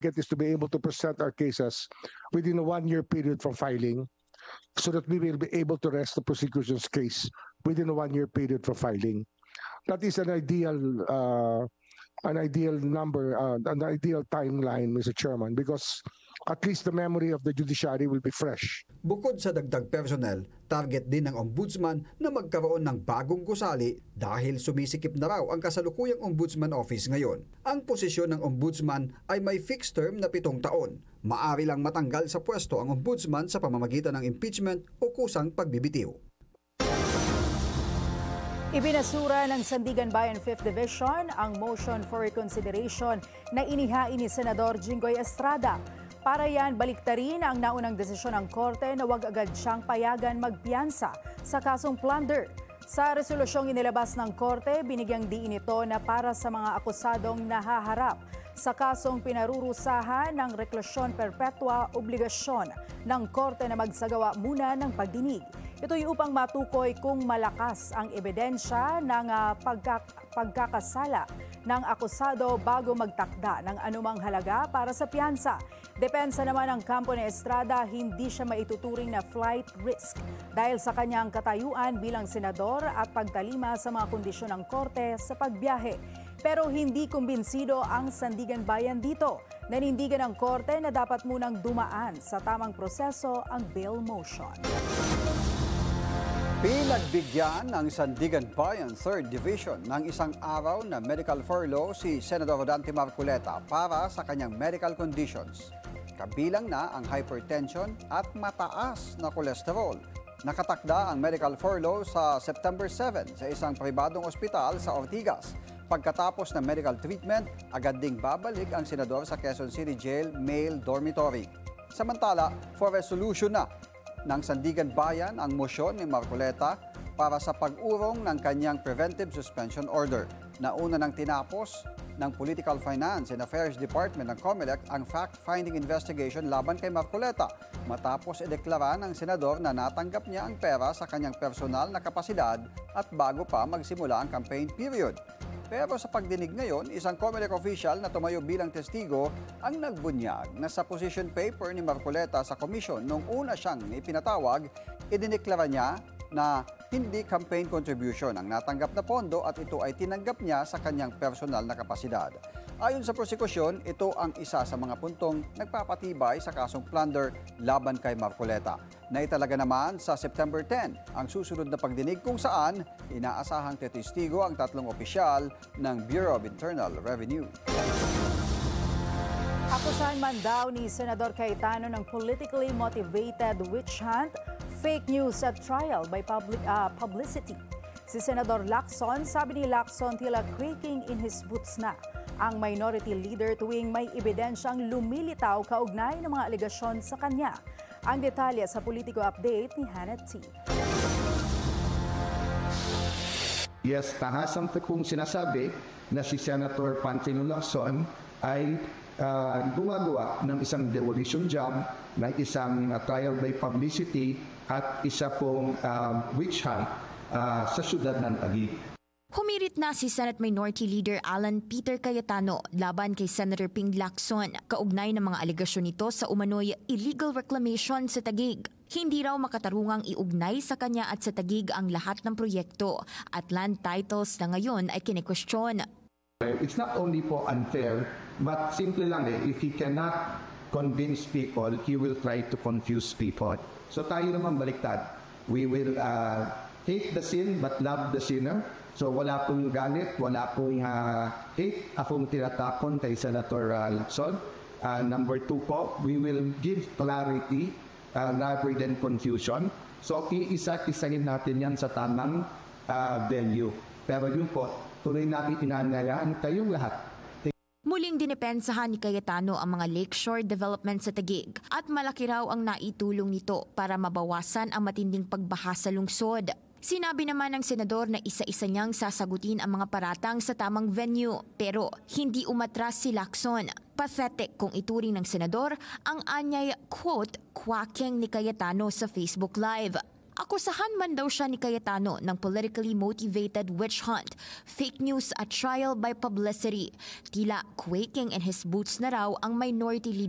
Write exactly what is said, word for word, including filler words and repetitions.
get is to be able to present our cases within a one-year period from filing so that we will be able to rest the prosecution's case within a one-year period from filing. That is an ideal uh, an ideal number, uh, an ideal timeline, Mister Chairman, because at least the memory of the judiciary will be fresh. Bukod sa dagdag personnel, target din ng ombudsman na magkaroon ng bagong gusali dahil sumisikip na raw ang kasalukuyang ombudsman office ngayon. Ang posisyon ng ombudsman ay may fixed term na pitong taon. Maari lang matanggal sa pwesto ang ombudsman sa pamamagitan ng impeachment o kusang pagbibitiw. Ibinasura ng Sandigan Bayan fifth Division ang motion for reconsideration na inihain ni Senador Jinggoy Estrada. Para yan, baliktarin ang naunang desisyon ng Korte na wag agad siyang payagan magpiyansa sa kasong plunder. Sa resolusyong inilabas ng Korte, binigyang diin ito na para sa mga akusadong nahaharap sa kasong pinarurusahan ng reklusyon perpetua, obligasyon ng Korte na magsagawa muna ng pagdinig. Ito'y upang matukoy kung malakas ang ebidensya ng uh, pagka, pagkakasala ng akusado bago magtakda ng anumang halaga para sa piyansa. Depensa naman ng kampo ni Estrada, hindi siya maituturing na flight risk dahil sa kanyang katayuan bilang senador at pagtalima sa mga kondisyon ng korte sa pagbiyahe. Pero hindi kumbinsido ang Sandigan Bayan dito. Nanindigan ng korte na dapat munang dumaan sa tamang proseso ang bail motion. Pinagbigyan ng Sandigan Bayan third Division ng isang araw na medical furlough si Senador Rodante Marcoleta para sa kanyang medical conditions. Kabilang na ang hypertension at mataas na kolesterol. Nakatakda ang medical furlough sa September seventh sa isang pribadong ospital sa Ortigas. Pagkatapos ng medical treatment, agad ding babalik ang senador sa Quezon City Jail Male Dormitory. Samantala, for resolution na ng Sandigan Bayan ang mosyon ni Marcoleta para sa pag-urong ng kanyang preventive suspension order. Nauna nang tinapos ng Political Finance and Affairs Department ng COMELEC ang fact-finding investigation laban kay Marcoleta matapos ideklara ng senador na natanggap niya ang pera sa kanyang personal na kapasidad at bago pa magsimula ang campaign period. Pero sa pagdinig ngayon, isang COMELEC official na tumayo bilang testigo ang nagbunyag na sa position paper ni Marcoleta sa komisyon nung una siyang ipinatawag, idineklara niya na hindi campaign contribution ang natanggap na pondo at ito ay tinanggap niya sa kanyang personal na kapasidad. Ayon sa prosekusyon, ito ang isa sa mga puntong nagpapatibay sa kasong plunder laban kay Marcoleta. Naitalaga naman sa September tenth ang susunod na pagdinig kung saan inaasahang tetestigo ang tatlong opisyal ng Bureau of Internal Revenue. Akusahan man daw ni Senador Cayetano ng politically motivated witch hunt, fake news at trial by public uh, publicity. Si Senador Lacson, sabi ni Lacson tila creaking in his boots na ang minority leader tuwing may ebidensyang lumilitaw kaugnay ng mga alegasyon sa kanya. Ang detalye sa Politico Update ni Hannah T. Yes, tahasang kung sinasabi na si Senator Pantino Lacson ay uh, gumagawa ng isang demolition job na isang uh, trial by publicity at isa pong uh, witch hunt uh, sa syudad ng Taguig. Humirit na si Senate Minority Leader Alan Peter Cayetano laban kay Senator Ping Lacson kaugnay ng mga alegasyon nito sa umano'y illegal reclamation sa Taguig. Hindi raw makatarungang iugnay sa kanya at sa Taguig ang lahat ng proyekto at land titles na ngayon ay kine-question. It's not only po unfair, but simple lang eh, if he cannot convince people, he will try to confuse people. So tayo naman baliktad. We will uh, hate the sin but love the sinner. So wala pong galit, wala pong uh, hate. Akong tinatapon kay Senator uh, Lacson. Uh, number two po, we will give clarity uh, rather than confusion. So iisa-isahin natin yan sa tamang uh, venue. Pero yun po, tuloy natin inanayaan kayong lahat. Muling dinepensahan ni Cayetano ang mga lakeshore development sa Taguig at malaki raw ang naitulong nito para mabawasan ang matinding pagbaha sa lungsod. Sinabi naman ng senador na isa-isa niyang sasagutin ang mga paratang sa tamang venue pero hindi umatras si Lacson. Pathetic kung ituring ng senador ang anyay quote quacking ni Cayetano sa Facebook Live. Akusahan man daw siya ni Cayetano ng politically motivated witch hunt, fake news at trial by publicity. Tila quaking in his boots na raw ang minority leader